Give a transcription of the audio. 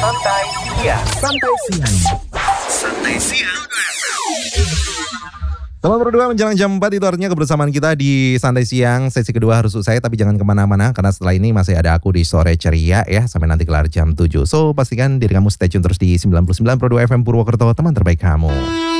Santai Siang. Santai Siang. Santai Siang. Selamat berdua menjelang jam 4 itu artinya kebersamaan kita di Santai Siang. Sesi kedua harus usai tapi jangan kemana-mana karena setelah ini masih ada aku di Sore Ceria ya sampai nanti kelar jam 7. So pastikan diri kamu stay tune terus di 99.2 FM Purwokerto, teman terbaik kamu.